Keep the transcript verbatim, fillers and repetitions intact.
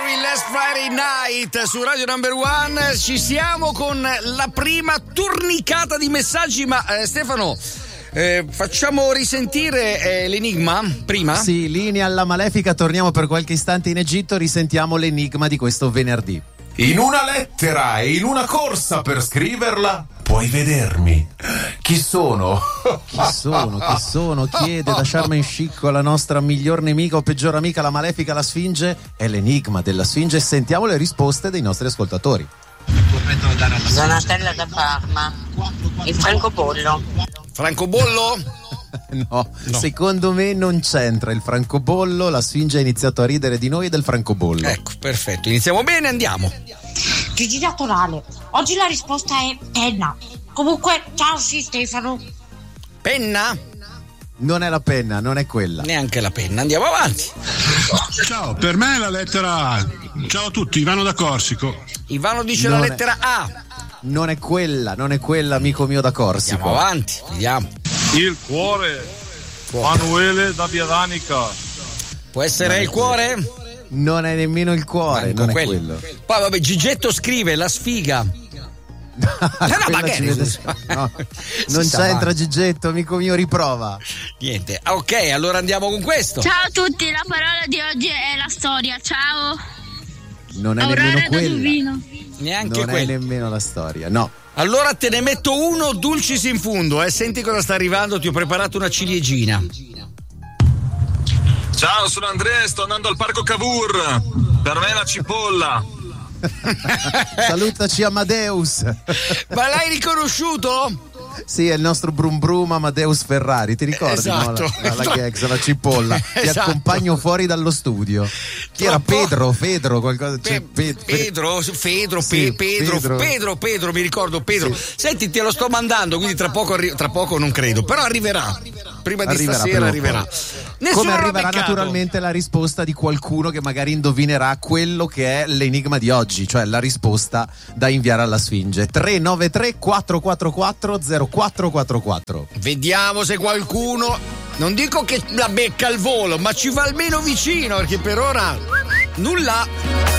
Carey, Last Friday Night su Radio Number One. Ci siamo con la prima turnicata di messaggi, ma eh, Stefano, eh, facciamo risentire eh, l'enigma prima? Sì, linea alla malefica, torniamo per qualche istante in Egitto, risentiamo l'enigma di questo venerdì. In una lettera e in una corsa per scriverla puoi vedermi. Chi sono? Chi sono? Chi sono? Chiede da Charmaine Scicco la nostra miglior nemica o peggior amica, la malefica, la Sfinge. È l'enigma della Sfinge. Sentiamo le risposte dei nostri ascoltatori. Donatella da Parma. Il francobollo. Francobollo? No, no, secondo me non c'entra il francobollo. La Sfinge ha iniziato a ridere di noi e del francobollo. Ecco, perfetto, iniziamo bene, andiamo. Gigi Naturale, oggi la risposta è penna. Comunque, ciao, sì, Stefano. Penna? Non è la penna, non è quella. Neanche la penna, andiamo avanti. Ciao, per me è la lettera A. Ciao a tutti, Ivano da Corsico. Ivano dice non la è, lettera A. Non è quella, non è quella, amico mio da Corsico. Andiamo avanti, vediamo. Il cuore, cuore. Manuele da Biadanica. Può essere il cuore? Non è nemmeno il cuore, Manco non quello. è quello. Poi vabbè, Gigetto scrive la sfiga. no, no, magari vede... no, non c'entra Gigetto, amico mio, riprova. Niente, ok, allora andiamo con questo. Ciao a tutti, la parola di oggi è la storia, ciao. Non è Aurora nemmeno quella. Duvino. Neanche non quello. è nemmeno la storia, no. Allora te ne metto uno dulcis in fondo, eh. Senti cosa sta arrivando, ti ho preparato una ciliegina. Ciao, sono Andrea, sto andando al parco Cavour. Per me è la cipolla. Salutaci Amadeus. Ma l'hai riconosciuto? Sì, è il nostro Brum Brum Amadeus Ferrari, ti ricordi? Esatto. No? La, la, la gags, la cipolla. Ti Esatto. accompagno fuori dallo studio. Chi era Pedro, Fedro, qualcosa. Pe- cioè, Pe- Pedro, Fedro, sì, Pe- Pedro, Pedro. Pedro, Pedro, mi ricordo Pedro. Sì. Senti, te lo sto mandando, quindi tra poco, arri- tra poco non credo, però arriverà. Prima di Arriverà, stasera arriverà. Nessuno Come l'ha arriverà beccato. naturalmente la risposta di qualcuno che magari indovinerà quello che è l'enigma di oggi, cioè la risposta da inviare alla Sfinge. tre nove tre quattro quattro quattro zero quattro quattro quattro. Vediamo se qualcuno, non dico che la becca al volo, ma ci va almeno vicino, perché per ora nulla.